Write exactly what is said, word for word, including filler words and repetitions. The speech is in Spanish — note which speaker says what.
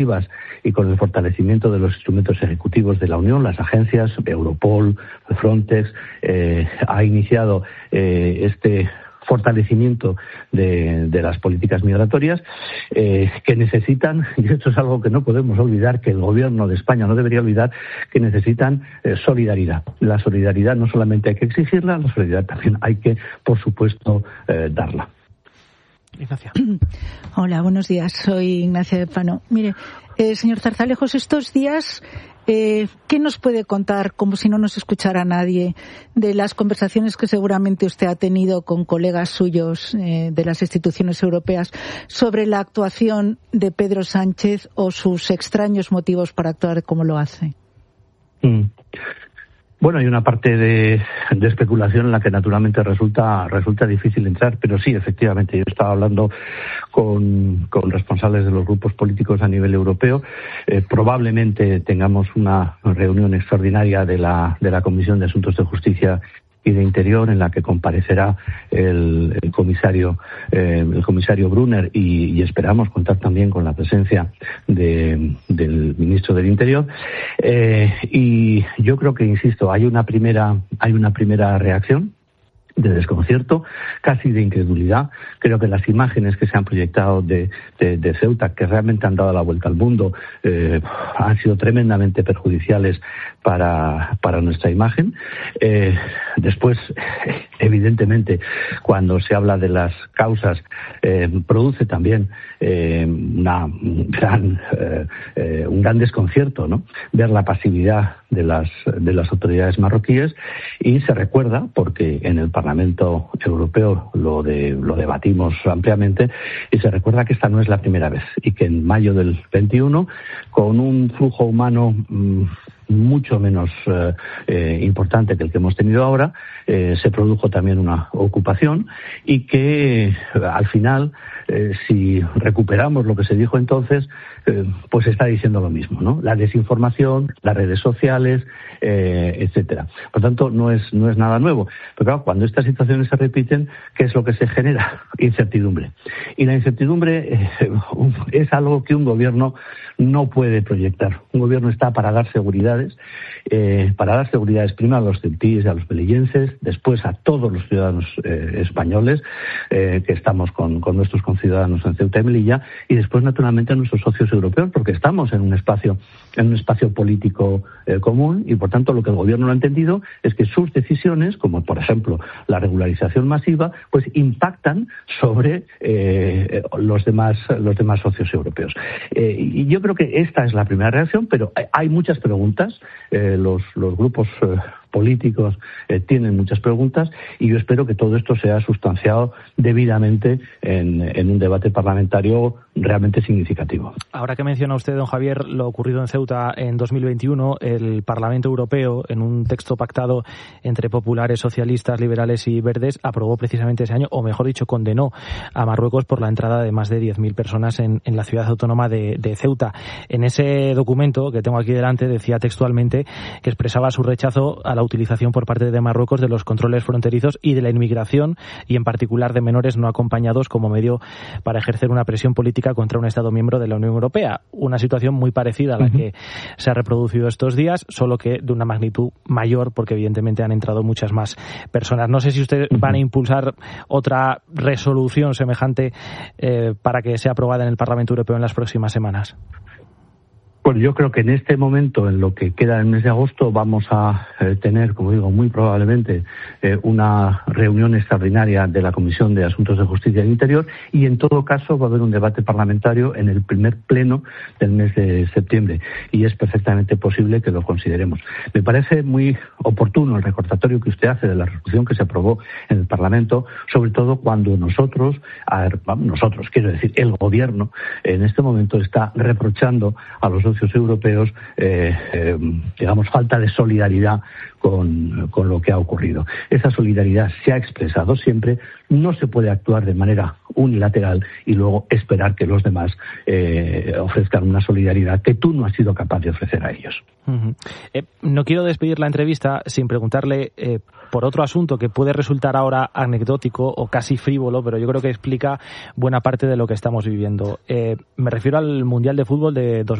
Speaker 1: y con el fortalecimiento de los instrumentos ejecutivos de la Unión, las agencias, Europol, Frontex, eh, ha iniciado eh, este fortalecimiento de, de las políticas migratorias eh, que necesitan, y esto es algo que no podemos olvidar, que el gobierno de España no debería olvidar, que necesitan eh, solidaridad. La solidaridad no solamente hay que exigirla, la solidaridad también hay que, por supuesto, eh, darla.
Speaker 2: Ignacia.
Speaker 3: Hola, buenos días. Soy Ignacia de Pano. Mire, eh, señor Zarzalejos, estos días, eh, ¿qué nos puede contar, como si no nos escuchara nadie, de las conversaciones que seguramente usted ha tenido con colegas suyos eh, de las instituciones europeas sobre la actuación de Pedro Sánchez o sus extraños motivos para actuar como lo hace?
Speaker 1: Mm. Bueno, hay una parte de, de especulación en la que naturalmente resulta resulta difícil entrar, pero sí, efectivamente, yo estaba hablando con, con responsables de los grupos políticos a nivel europeo. Eh, probablemente tengamos una reunión extraordinaria de la, de la Comisión de Asuntos de Justicia y de Interior, en la que comparecerá el, el comisario eh, el comisario Brunner y, y esperamos contar también con la presencia de, del ministro del Interior. Eh, y yo creo que, insisto, hay una primera hay una primera reacción de desconcierto, casi de incredulidad. Creo que las imágenes que se han proyectado de, de, de Ceuta, que realmente han dado la vuelta al mundo, eh, han sido tremendamente perjudiciales para, para nuestra imagen. Eh, después, evidentemente, cuando se habla de las causas, eh, produce también eh, una gran, eh, eh, un gran desconcierto, ¿no? Ver la pasividad de las, de las autoridades marroquíes, y se recuerda, porque en el Parlamento Europeo lo, de, lo debatimos ampliamente, y se recuerda que esta no es la primera vez, y que en mayo del veintiuno, con un flujo humano mmm, mucho menos eh, eh, importante que el que hemos tenido ahora, eh, se produjo también una ocupación, y que eh, al final, eh, si recuperamos lo que se dijo entonces, eh, pues está diciendo lo mismo, ¿no? La desinformación, las redes sociales, eh, etcétera. Por tanto, no es no es nada nuevo. Pero claro, cuando estas situaciones se repiten, ¿qué es lo que se genera? Incertidumbre. Y la incertidumbre eh, es algo que un gobierno no puede proyectar. Un gobierno está para dar seguridades, eh, para dar seguridades primero a los celtíes y a los melillenses, después a todos los ciudadanos eh, españoles eh, que estamos con, con nuestros conciudadanos en Ceuta y Melilla, y después naturalmente a nuestros socios europeos, porque estamos en un espacio en un espacio político eh, común, y por tanto lo que el gobierno no ha entendido es que sus decisiones, como por ejemplo la regularización masiva, pues impactan sobre eh, los demás los demás socios europeos. Eh, y yo creo que esta es la primera reacción, pero hay, hay muchas preguntas. Eh, los los grupos eh, políticos eh, tienen muchas preguntas, y yo espero que todo esto sea sustanciado debidamente en, en un debate parlamentario realmente significativo.
Speaker 2: Ahora que menciona usted, don Javier, lo ocurrido en Ceuta en dos mil veintiuno, el Parlamento Europeo, en un texto pactado entre populares, socialistas, liberales y verdes, aprobó precisamente ese año, o mejor dicho, condenó a Marruecos por la entrada de más de diez mil personas en, en la ciudad autónoma de, de Ceuta. En ese documento que tengo aquí delante decía textualmente que expresaba su rechazo a la utilización por parte de Marruecos de los controles fronterizos y de la inmigración, y en particular de menores no acompañados, como medio para ejercer una presión política contra un Estado miembro de la Unión Europea. Una situación muy parecida a la uh-huh. que se ha reproducido estos días, solo que de una magnitud mayor, porque evidentemente han entrado muchas más personas. No sé si ustedes uh-huh. van a impulsar otra resolución semejante eh, para que sea aprobada en el Parlamento Europeo en las próximas semanas.
Speaker 1: Bueno, yo creo que en este momento, en lo que queda del mes de agosto, vamos a eh, tener, como digo, muy probablemente eh, una reunión extraordinaria de la Comisión de Asuntos de Justicia e Interior, y en todo caso va a haber un debate parlamentario en el primer pleno del mes de septiembre, y es perfectamente posible que lo consideremos. Me parece muy oportuno el recordatorio que usted hace de la resolución que se aprobó en el Parlamento, sobre todo cuando nosotros, a ver, nosotros, quiero decir, el Gobierno, en este momento está reprochando a los socios europeos, eh, eh, digamos, falta de solidaridad con, con lo que ha ocurrido. Esa solidaridad se ha expresado siempre. No se puede actuar de manera unilateral y luego esperar que los demás eh, ofrezcan una solidaridad que tú no has sido capaz de ofrecer a ellos.
Speaker 2: Uh-huh. Eh, no quiero despedir la entrevista sin preguntarle eh, por otro asunto que puede resultar ahora anecdótico o casi frívolo, pero yo creo que explica buena parte de lo que estamos viviendo. Eh, me refiero al Mundial de Fútbol de dos mil